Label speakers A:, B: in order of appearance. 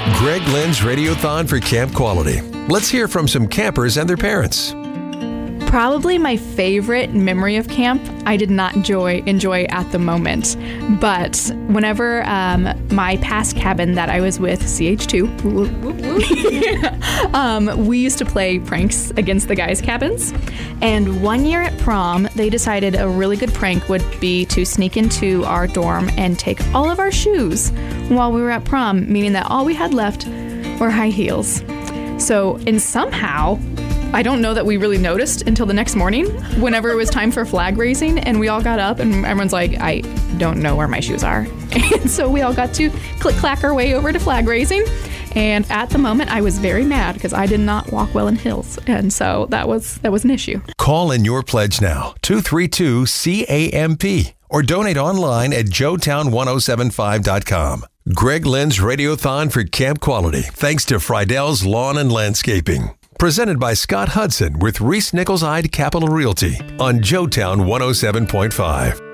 A: Greg Lynn's Radiothon for Camp Quality. Let's hear from some campers and their parents.
B: Probably my favorite memory of camp, I did not enjoy at the moment. But whenever my past cabin that I was with, CH2, we used to play pranks against the guys' cabins. And one year at prom, they decided a really good prank would be to sneak into our dorm and take all of our shoes while we were at prom, meaning that all we had left were high heels. So, and somehow, I don't know that we really noticed until the next morning whenever it was time for flag raising, and we all got up and everyone's like, I don't know where my shoes are. And so we all got to click-clack our way over to flag raising. And at the moment, I was very mad because I did not walk well in heels. And so that was an issue.
A: Call in your pledge now, 232-CAMP, or donate online at joetown1075.com. Greg Lynn's Radiothon for Camp Quality, thanks to Friedell's Lawn and Landscaping. Presented by Scott Hudson with Reese Nichols-Ide Capital Realty on Joetown 107.5.